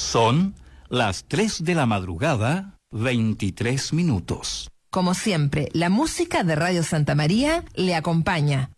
Son las 3 de la madrugada, 23 minutos. Como siempre, la música de Radio Santa María le acompaña.